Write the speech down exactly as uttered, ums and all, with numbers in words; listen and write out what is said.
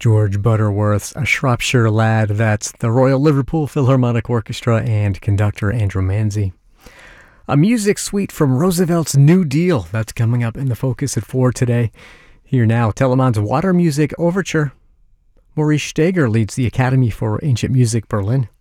George Butterworth's A Shropshire Lad. That's the Royal Liverpool Philharmonic Orchestra and conductor Andrew Manzi. A music suite from Roosevelt's New Deal. That's coming up in the Focus at four today. Here now, Telemann's Water Music Overture. Maurice Steger leads the Academy for Ancient Music Berlin.